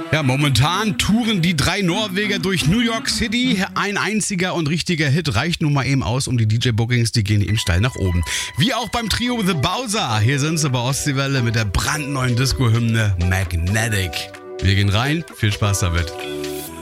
Ja, momentan touren die 3 Norweger durch New York City. Ein einziger und richtiger Hit reicht nun mal eben aus, um die DJ-Bookings, die gehen eben steil nach oben. Wie auch beim Trio The Bowser. Hier sind sie bei Ostseewelle mit der brandneuen Disco-Hymne Magnetic. Wir gehen rein, viel Spaß damit.